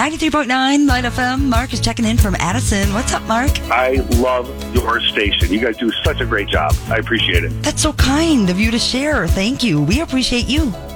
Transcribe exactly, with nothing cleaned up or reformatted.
ninety-three point nine Light F M. Mark is checking in from Addison. What's up, Mark? I love your station. You guys do such a great job. I appreciate it. That's so kind of you to share. Thank you. We appreciate you.